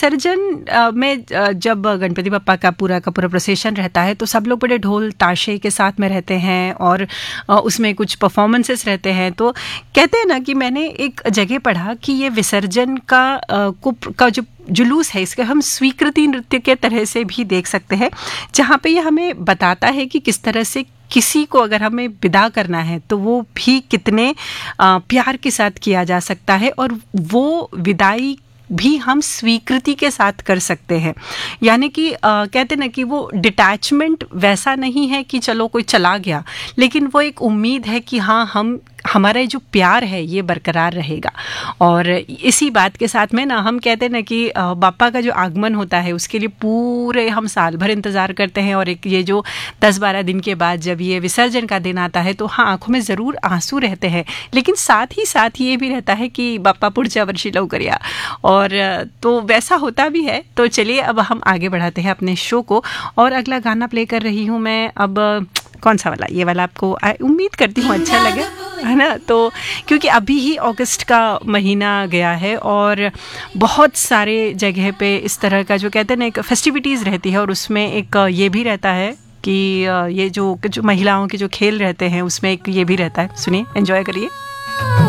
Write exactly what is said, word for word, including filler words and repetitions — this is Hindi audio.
विसर्जन अ, में अ, जब गणपति बप्पा का पूरा का पूरा प्रोसेशन रहता है तो सब लोग बड़े ढोल ताशे के साथ में रहते हैं और अ, उसमें कुछ परफॉर्मेंसेस रहते हैं। तो कहते हैं ना कि मैंने एक जगह पढ़ा कि ये विसर्जन का अ, कुप का जो जुलूस है इसके हम स्वीकृति नृत्य के तरह से भी देख सकते हैं, जहाँ पे ये हमें बताता है कि किस तरह से किसी को अगर हमें विदा करना है तो वो भी कितने अ, प्यार के साथ किया जा सकता है और वो विदाई भी हम स्वीकृति के साथ कर सकते हैं। यानी कि अ, कहते ना कि वो डिटैचमेंट वैसा नहीं है कि चलो कोई चला गया, लेकिन वो एक उम्मीद है कि हाँ हम हमारा जो प्यार है ये बरकरार रहेगा। और इसी बात के साथ में ना हम कहते हैं ना कि अ, बापा का जो आगमन होता है उसके लिए पूरे हम साल भर इंतज़ार करते हैं, और एक ये जो दस बारह दिन के बाद जब ये विसर्जन का दिन आता है तो हाँ आंखों में ज़रूर आंसू रहते हैं, लेकिन साथ ही साथ ये भी रहता है कि बापा पुढच्या वर्षी लवकर या। और अ, तो वैसा होता भी है। तो चलिए अब हम आगे बढ़ाते हैं अपने शो को, और अगला गाना प्ले कर रही हूँ मैं अब। कौन सा वाला? ये वाला आपको आ, उम्मीद करती हूँ अच्छा लगे, है ना। तो क्योंकि अभी ही अगस्त का महीना गया है और बहुत सारे जगह पे इस तरह का जो कहते हैं ना एक फेस्टिविटीज़ रहती है, और उसमें एक ये भी रहता है कि ये जो जो महिलाओं के जो खेल रहते हैं उसमें एक ये भी रहता है। सुनिए, एंजॉय करिए।